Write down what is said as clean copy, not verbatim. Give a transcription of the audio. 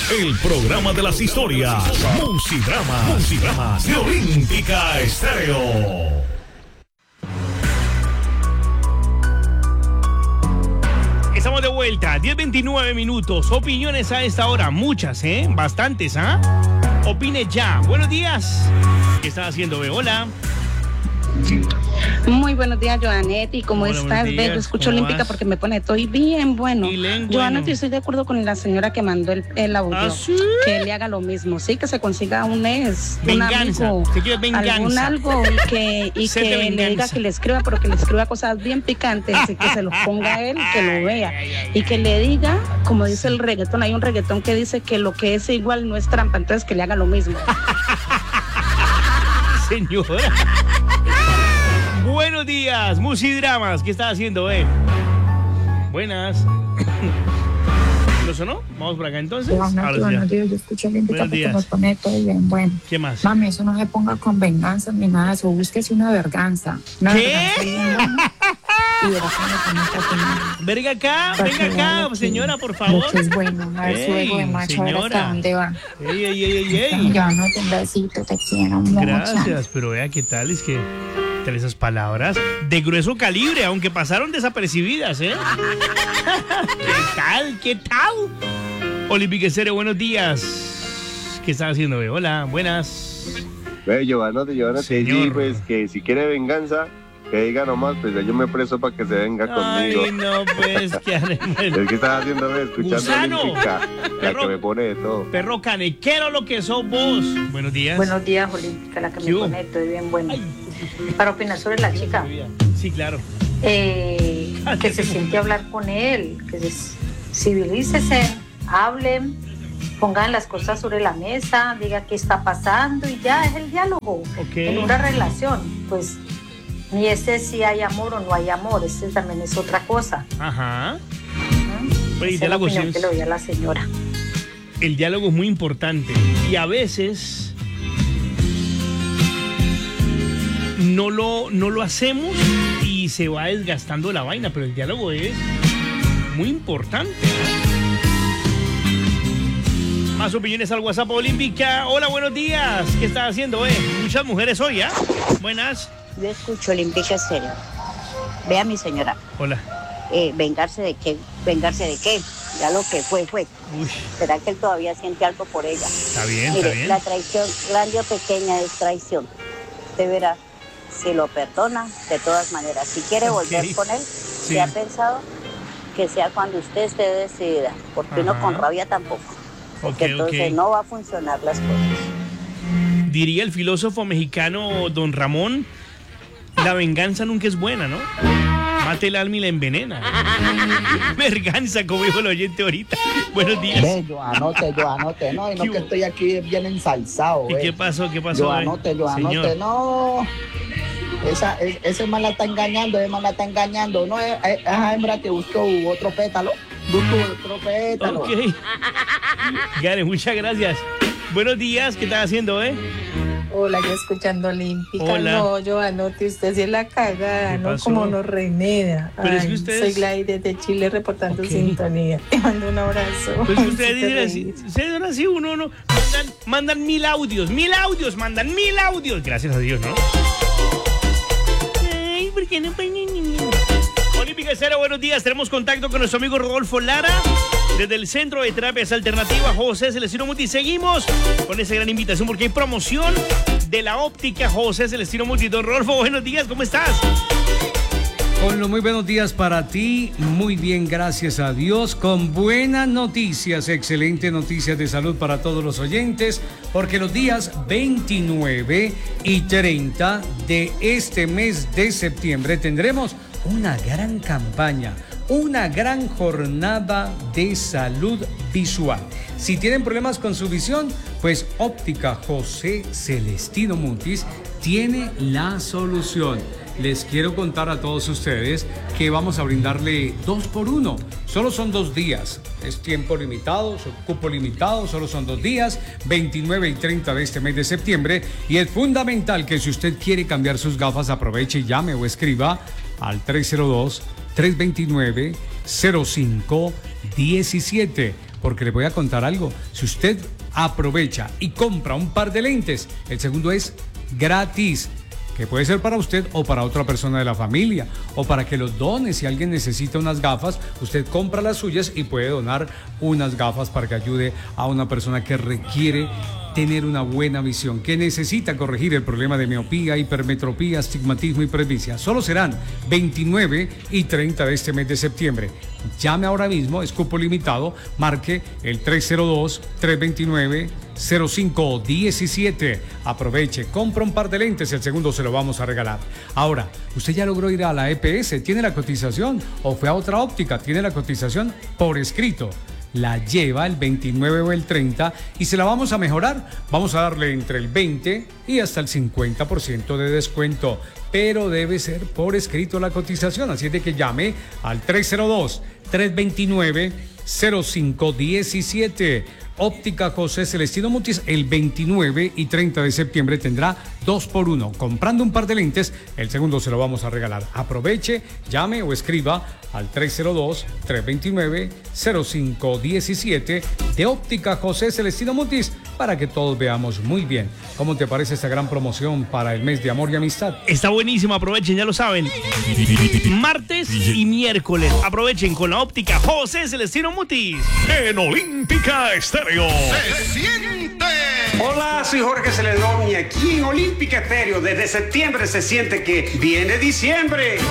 el programa de las historias. Musidramas de Olímpica Estéreo. Estamos de vuelta, 10:29 minutos. Opiniones a esta hora, muchas, bastantes, Opine ya. Buenos días. ¿Qué estás haciendo, Be? Hola. Muy buenos días, Joanetti. ¿Cómo Hola, estás? buenos Ve, días. yo escucho ¿Cómo Olímpica vas? porque me pone, estoy bien bueno. Joanetti, estoy de acuerdo con la señora que mandó el audio. ¿Sí? Que le haga lo mismo, sí, que se consiga un Venganza. amigo, ¿Usted quiere venganza? algún algo y Sed de que le venganza. diga que le escriba, pero que le escriba cosas bien picantes y que se los ponga a él, que lo vea. Y que le diga, como dice el reggaetón, hay un reggaetón que dice que lo que es igual no es trampa, entonces que le haga lo mismo. Señora. Buenos días, Musidramas. ¿Qué estás haciendo, Buenas. ¿Lo sonó? Vamos por acá entonces. Buenos días, yo escucho Olímpica Buenos porque días. nos pone todo bien bueno. ¿Qué más? Mami, eso no se ponga con venganza ni nada de eso, búsquese una verganza. Una ¿Qué? verganza bien buena. Y verás cómo se nota con Venga acá, Para que vea lo que- señora, por favor. lo que es bueno, a ver su ego de macho, a ver hasta dónde va. Ey. Ya no te besito, te quiero mucho. Gracias, pero vea qué tal, es que trae esas palabras de grueso calibre, aunque pasaron desapercibidas, ¿Qué tal? ¿Qué tal? Olímpica Estéreo, buenos días. ¿Qué estás haciendo, Be? Hola, buenas. Giovanna, Señor. sí, pues que si quiere venganza, que diga nomás, pues ya yo me preso para que se venga conmigo. Ay, no, pues, ¿qué haremos? Es que estás haciendo, escuchando Gusano. Olímpica, la Perro. que me pone de todo. Perro canequero lo que sos vos. Buenos días. Buenos días, Olímpica, la que ¿Qué me hubo? conecto, es bien buena. Ay. Para opinar sobre la chica, Sí, claro. que se siente a hablar con él, que se civilícese, hablen, pongan las cosas sobre la mesa, diga qué está pasando y ya es el diálogo. Ok. En una relación, pues ni ese si hay amor o no hay amor, ese también es otra cosa. Ajá. ¿Mm? Oye, Esa es la diálogo opinión sí que es- le doy a la señora. El diálogo es muy importante y a veces no lo hacemos y se va desgastando la vaina, pero el diálogo es muy importante. Más opiniones al WhatsApp Olímpica. Hola, buenos días. ¿Qué estás haciendo, Muchas mujeres hoy, Buenas. Yo escucho Olímpica Estéreo. Vea, mi señora, Hola. ¿vengarse de qué? ¿Vengarse de qué? Ya lo que fue. Uy, ¿Será que él todavía siente algo por ella? está bien, Mire, está bien. la traición, grande o pequeña, es traición. Usted verá, si lo perdona, de todas maneras. Si quiere volver Ok. con él, Sí. ¿se ha pensado? Que sea cuando usted esté decidida, porque uno Ajá. con rabia tampoco. Porque Ok, entonces ok. no va a funcionar las cosas. Diría el filósofo mexicano Don Ramón, la venganza nunca es buena, ¿no? Mate el alma y la envenena. Venganza, como dijo el oyente ahorita. Buenos días. Ve, yo anote, no, y no ¿Qué que hubo? estoy aquí bien ensalzado, ¿Y qué pasó? ¿Qué pasó? Yo anote, Señor? no. Ese man la está engañando, no, esa hembra que buscó otro pétalo, Ok. Gare, muchas gracias. Buenos días, ¿qué estás haciendo, Hola, yo escuchando Olímpica. Hola. No, Joanotti, usted sí es la cagada, ¿Qué ¿no? pasó? Como nos remeda. Pero es que Ay, ustedes- Soy Gladys desde Chile reportando Ok. sintonía. Te mando un abrazo. Pues Ay, ustedes sí te dicen así, reís. ustedes son así, uno no. Mandan 1000 audios, mandan 1000 audios. Gracias a Dios, ¿no? Ay, ¿por qué no? Olímpica Estéreo, buenos días. Tenemos contacto con nuestro amigo Rodolfo Lara desde el Centro de Terapias Alternativas José Celestino Muti. Seguimos con esa gran invitación porque hay promoción de la óptica José Celestino Muti. Don Rodolfo, buenos días, ¿cómo estás? Con los muy buenos días para ti, muy bien, gracias a Dios, con buenas noticias, excelentes noticias de salud para todos los oyentes, porque los días 29 y 30 de este mes de septiembre tendremos una gran campaña, una gran jornada de salud visual. Si tienen problemas con su visión, pues Óptica José Celestino Mutis tiene la solución. Les quiero contar a todos ustedes que vamos a brindarle 2x1. Solo son 2 días. Es tiempo limitado, es cupo limitado, solo son 2 días, 29 y 30 de este mes de septiembre. Y es fundamental que si usted quiere cambiar sus gafas, aproveche y llame o escriba al 302-329-0517. porque le voy a contar algo. Si usted aprovecha y compra un par de lentes, el segundo es gratis, que puede ser para usted o para otra persona de la familia, o para que los done. Si alguien necesita unas gafas, usted compra las suyas y puede donar unas gafas para que ayude a una persona que requiere tener una buena visión, que necesita corregir el problema de miopía, hipermetropía, astigmatismo y presbicia. Solo serán 29 y 30 de este mes de septiembre. Llame ahora mismo, es cupo limitado, marque el 302-329-0517. Aproveche, compra un par de lentes, el segundo se lo vamos a regalar. Ahora, usted ya logró ir a la EPS, tiene la cotización, o fue a otra óptica, tiene la cotización por escrito. La lleva el 29 o el 30 y se la vamos a mejorar. Vamos a darle entre el 20 y hasta el 50% de descuento, pero debe ser por escrito la cotización, así es de que llame al 302-329-0517. Óptica José Celestino Mutis, el 29 y 30 de septiembre tendrá 2x1. Comprando un par de lentes, el segundo se lo vamos a regalar. Aproveche, llame o escriba al 302-329-0517 de Óptica José Celestino Mutis para que todos veamos muy bien. ¿Cómo te parece esta gran promoción para el mes de amor y amistad? Está buenísimo, aprovechen, ya lo saben. Martes y miércoles, aprovechen con la Óptica José Celestino Mutis. En Olímpica Estéreo. ¡Se siente! Hola, soy Jorge Celedón y aquí en Olímpica Estéreo desde septiembre se siente que viene diciembre.